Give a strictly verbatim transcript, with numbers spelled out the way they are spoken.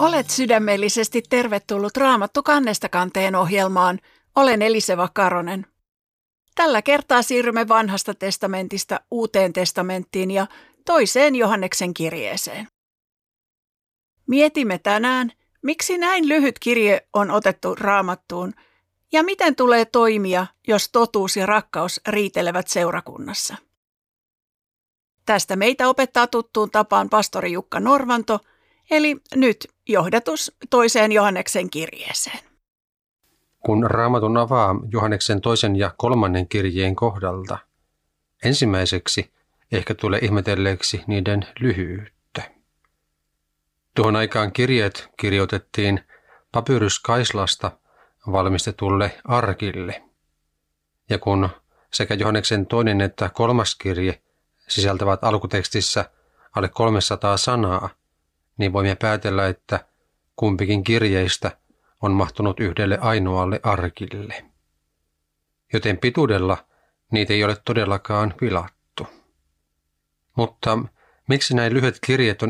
Olet sydämellisesti tervetullut Raamattu kannesta kanteen ohjelmaan. Olen Eliseva Karonen. Tällä kertaa siirrymme vanhasta testamentista Uuteen testamenttiin ja toiseen Johanneksen kirjeeseen. Mietimme tänään, miksi näin lyhyt kirje on otettu Raamattuun ja miten tulee toimia, jos totuus ja rakkaus riitelevät seurakunnassa. Tästä meitä opettaa tuttuun tapaan pastori Jukka Norvanto, eli nyt johdatus toiseen Johanneksen kirjeeseen. Kun Raamatun avaa Johanneksen toisen ja kolmannen kirjeen kohdalta, ensimmäiseksi ehkä tulee ihmetelleeksi niiden lyhyyttä. Tuohon aikaan kirjeet kirjoitettiin papyruskaislasta valmistetulle arkille. Ja kun sekä Johanneksen toinen että kolmas kirje sisältävät alkutekstissä alle kolmesataa sanaa, niin voimme päätellä, että kumpikin kirjeistä on mahtunut yhdelle ainoalle arkille. Joten pituudella niitä ei ole todellakaan pilattu. Mutta miksi näin lyhyet kirjeet on